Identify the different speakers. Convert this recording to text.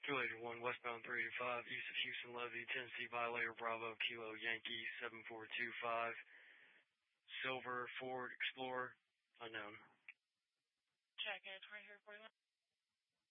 Speaker 1: Two 1 westbound 385, east of Houston Levee, Tennessee Violator, Bravo, Kilo, Yankee, 7425, Silver, Ford, Explorer, unknown.
Speaker 2: Check in 2341.